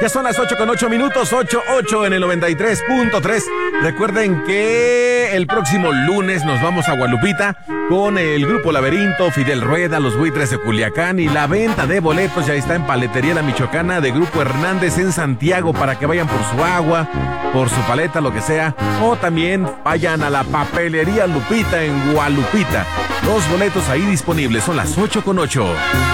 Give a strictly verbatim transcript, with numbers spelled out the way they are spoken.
Ya son las ocho con ocho minutos, ocho, ocho en el noventa y tres punto tres. Recuerden que el próximo lunes nos vamos a Gualupita con el Grupo Laberinto, Fidel Rueda, Los Buitres de Culiacán, y la venta de boletos ya está en Paletería La Michoacana de Grupo Hernández en Santiago, para que vayan por su agua, por su paleta, lo que sea, o también vayan a la Papelería Lupita en Gualupita. Los boletos ahí disponibles, son las ocho con ocho.